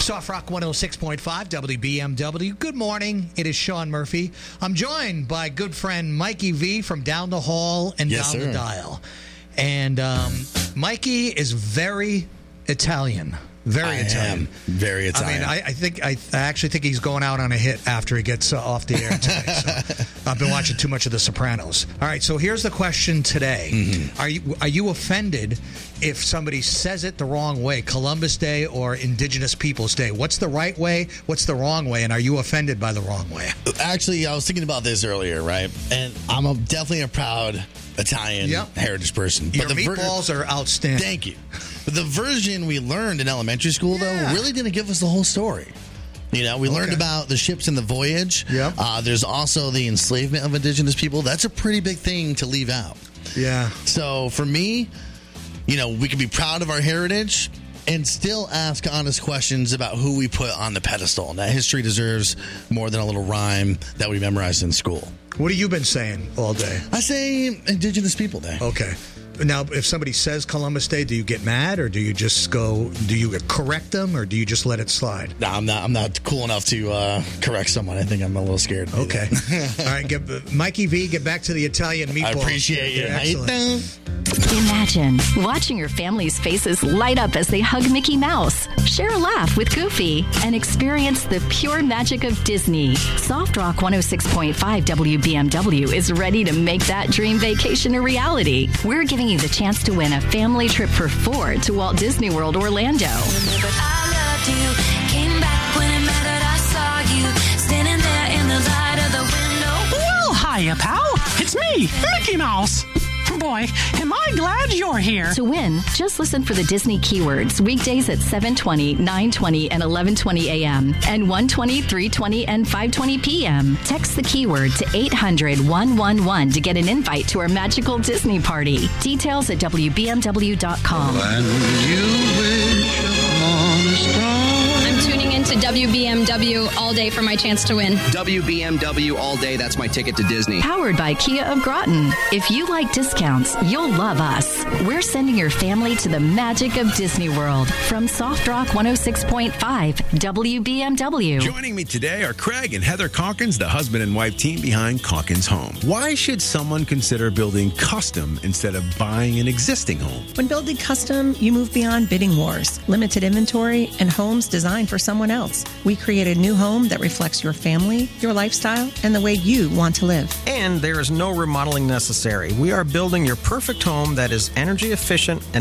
Soft Rock 106.5 WBMW. Good morning. It is Sean Murphy. I'm joined by good friend Mikey V from down the hall and down the dial. And Mikey is very Italian. Very Italian. Very Italian. I mean, I actually think he's going out on a hit after he gets off the air today. So I've been watching too much of The Sopranos. All right, so here's the question today. Mm-hmm. Are you offended if somebody says it the wrong way, Columbus Day or Indigenous Peoples Day? What's the right way? What's the wrong way? And are you offended by the wrong way? Actually, I was thinking about this earlier, right? And I'm definitely a proud Italian heritage person. But your meatballs are outstanding. Thank you. But the version we learned in elementary school, though, really didn't give us the whole story. You know, we learned about the ships and the voyage. Yep. There's also the enslavement of indigenous people. That's a pretty big thing to leave out. Yeah. So for me, you know, we can be proud of our heritage and still ask honest questions about who we put on the pedestal. And that history deserves more than a little rhyme that we memorized in school. What have you been saying all day? I say Indigenous People Day. Okay. Now, if somebody says Columbus Day, do you get mad, or do you just do you correct them, or do you just let it slide? No, I'm not cool enough to correct someone. I think I'm a little scared. Okay. All right, Mikey V, get back to the Italian meatballs. I appreciate you. Excellent. Imagine watching your family's faces light up as they hug Mickey Mouse, share a laugh with Goofy, and experience the pure magic of Disney. Soft Rock 106.5 WBMW is ready to make that dream vacation a reality. We're giving you the chance to win a family trip for 4 to Walt Disney World Orlando. I loved you, came back when it mattered, I saw you, standing there in the light of the window. Well, hiya, pal. It's me, Mickey Mouse. Boy, am I glad you're here. To win, just listen for the Disney keywords weekdays at 7:20, 9:20, and 11:20 a.m. and 1:20, 3:20, and 5:20 p.m. Text the keyword to 800-111 to get an invite to our magical Disney party. Details at WBMW.com. When you wish upon a star. I'm tuning into WBMW all day for my chance to win. WBMW all day. That's my ticket to Disney. Powered by Kia of Groton. If you like discounts, you'll love us. We're sending your family to the magic of Disney World from Soft Rock 106.5 WBMW. Joining me today are Craig and Heather Calkins, the husband and wife team behind Calkins Home. Why should someone consider building custom instead of buying an existing home? When building custom, you move beyond bidding wars, limited inventory, and homes designed for someone else. We create a new home that reflects your family, your lifestyle, and the way you want to live. And there is no remodeling necessary. We are building your perfect home that is energy efficient and